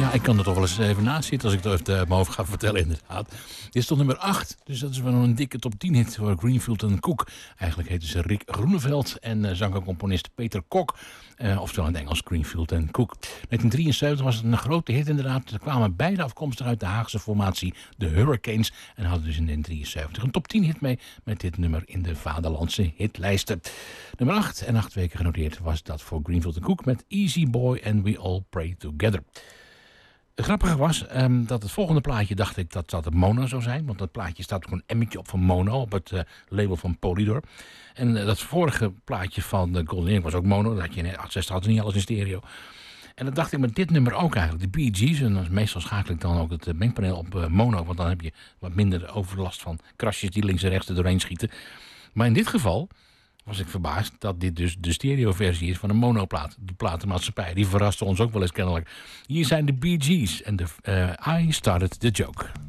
Ja, ik kan er toch wel eens even naast zitten als ik het even uit mijn hoofd ga vertellen, inderdaad. Dit stond nummer 8, dus dat is wel een dikke top 10 hit voor Greenfield en Cook. Eigenlijk heten ze Rick Groeneveld en zanger en componist Peter Kok. Oftewel in het Engels Greenfield en Cook. 1973 was het een grote hit inderdaad. Ze kwamen beide afkomstig uit de Haagse formatie de Hurricanes. En hadden dus in 1973 een top 10 hit mee met dit nummer in de vaderlandse hitlijsten. Nummer 8 en 8 weken genoteerd was dat voor Greenfield en Cook met Easy Boy and We All Pray Together. Het grappige was dat het volgende plaatje dacht ik dat het mono zou zijn. Want dat plaatje staat ook een emmetje op van mono op het label van Polydor. En dat vorige plaatje van de Golden Earring was ook mono. Dat had je in 68 had niet alles in stereo. En dat dacht ik met dit nummer ook eigenlijk. De Bee Gees. En meestal schakel ik dan ook het mengpaneel op mono. Want dan heb je wat minder overlast van krasjes die links en rechts er doorheen schieten. Maar in dit geval was ik verbaasd dat dit dus de stereoversie is van een monoplaat. De platenmaatschappij, die verraste ons ook wel eens kennelijk. Hier zijn de Bee Gees en I Started the Joke.